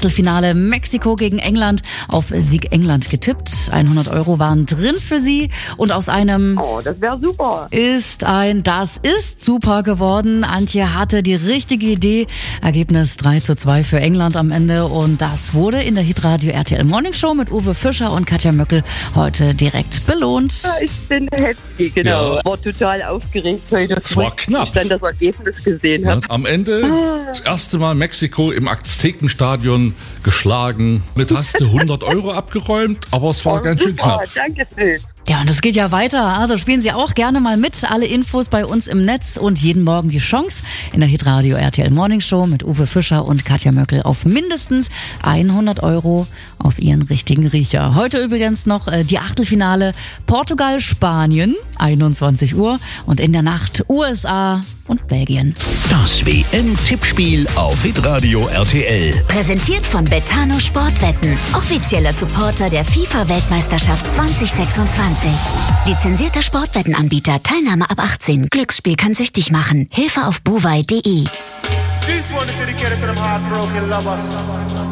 Achtelfinale Mexiko gegen England auf Sieg England getippt. 100 € waren drin für Sie und aus einem das wäre super. Das ist super geworden. Antje hatte die richtige Idee. Ergebnis 3:2 für England am Ende und das wurde in der Hitradio RTL Morning Show mit Uwe Fischer und Katja Möckel heute direkt belohnt. Ja, ich bin happy, genau. Ja. War total aufgeregt heute. Es war knapp. Ich dann das Ergebnis gesehen habe. Am Ende das erste Mal Mexiko im Aztekenstadion geschlagen. Mit hast du 100 € abgeräumt, aber es war ganz schön knapp. Danke schön. Ja, und es geht ja weiter. Also spielen Sie auch gerne mal mit. Alle Infos bei uns im Netz und jeden Morgen die Chance in der Hitradio RTL Morning Show mit Uwe Fischer und Katja Möckel auf mindestens 100 € auf Ihren richtigen Riecher. Heute übrigens noch die Achtelfinale Portugal-Spanien, 21 Uhr und in der Nacht USA und Belgien. Das WM-Tippspiel auf Hitradio RTL. Präsentiert von Betano Sportwetten, offizieller Supporter der FIFA-Weltmeisterschaft 2026. Lizenzierter Sportwettenanbieter, Teilnahme ab 18. Glücksspiel kann süchtig machen. Hilfe auf buwei.de. This one is dedicated to them heartbroken lovers.